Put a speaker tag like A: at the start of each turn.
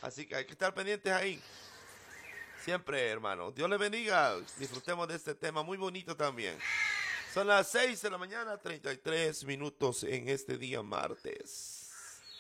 A: Así que hay que estar pendientes ahí. Siempre, hermano. Dios les bendiga. Disfrutemos de este tema muy bonito también. Son las 6 de la mañana, 33 minutos en este día martes.